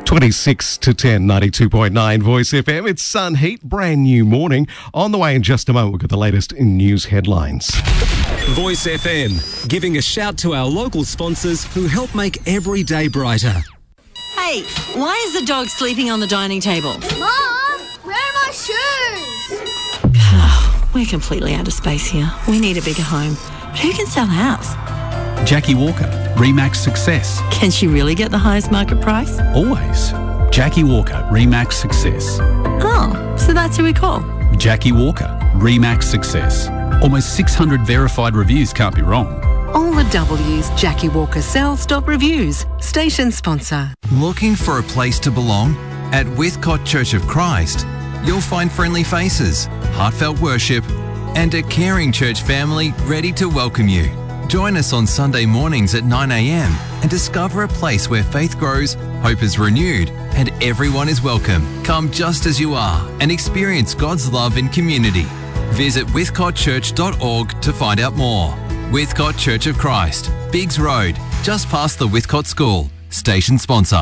26 to 10, 92.9 Voice FM. It's Sun Heat, brand new morning. On the way in just a moment, we've got the latest in news headlines. Voice FM, giving a shout to our local sponsors who help make every day brighter. Hey, why is the dog sleeping on the dining table? Mom, where are my shoes? We're completely out of space here. We need a bigger home. But who can sell a house? Jackie Walker, Remax Success. Can she really get the highest market price? Always. Jackie Walker, Remax Success. Oh, so that's who we call. Jackie Walker, Remax Success. Almost 600 verified reviews, can't be wrong. All the W's, Jackie Walker sells.reviews. Station sponsor. Looking for a place to belong? At Withcott Church of Christ, you'll find friendly faces, heartfelt worship, and a caring church family ready to welcome you. Join us on Sunday mornings at 9 a.m. and discover a place where faith grows, hope is renewed, and everyone is welcome. Come just as you are and experience God's love in community. Visit withcottchurch.org to find out more. Withcott Church of Christ, Biggs Road, just past the Withcott School. Station sponsor.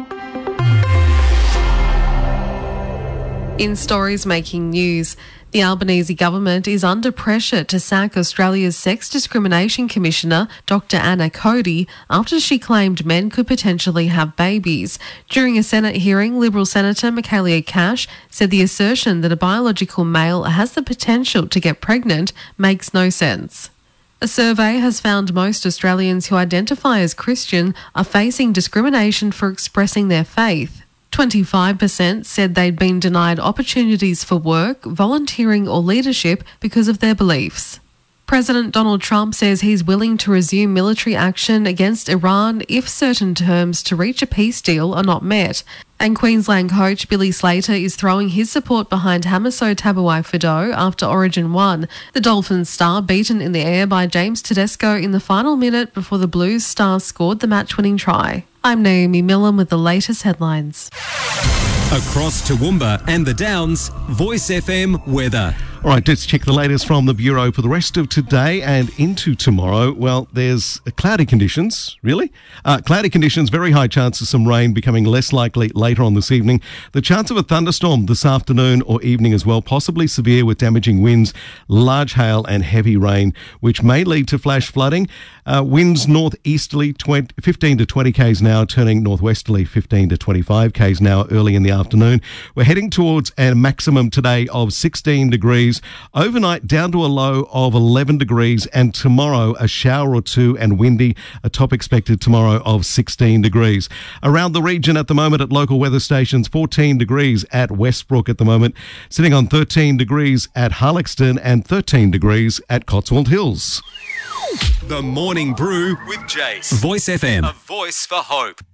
In stories making news, the Albanese government is under pressure to sack Australia's Sex Discrimination Commissioner, Dr. Anna Cody, after she claimed men could potentially have babies. During a Senate hearing, Liberal Senator Michaelia Cash said the assertion that a biological male has the potential to get pregnant makes no sense. A survey has found most Australians who identify as Christian are facing discrimination for expressing their faith. 25% said they'd been denied opportunities for work, volunteering or leadership because of their beliefs. President Donald Trump says he's willing to resume military action against Iran if certain terms to reach a peace deal are not met. And Queensland coach Billy Slater is throwing his support behind Hamiso Tabuai-Fidow after Origin 1. The Dolphins star beaten in the air by James Tedesco in the final minute before the Blues star scored the match-winning try. I'm Naomi Millen with the latest headlines. Across Toowoomba and the Downs, Voice FM weather. All right, let's check the latest from the Bureau for the rest of today and into tomorrow. Well, there's cloudy conditions, really. Cloudy conditions, very high chance of some rain becoming less likely later on this evening. The chance of a thunderstorm this afternoon or evening as well, possibly severe with damaging winds, large hail and heavy rain, which may lead to flash flooding. Winds northeasterly 15 to 20 k's an hour, turning northwesterly 15 to 25 k's an hour early in the afternoon. We're heading towards a maximum today of 16 degrees. Overnight down to a low of 11 degrees, and tomorrow a shower or two and windy. A top expected tomorrow of 16 degrees. Around the region at the moment at local weather stations, 14 degrees at Westbrook at the moment, sitting on 13 degrees at Harlexton and 13 degrees at Cotswold Hills. The Morning Brew with Jace. Voice FM, a voice for hope.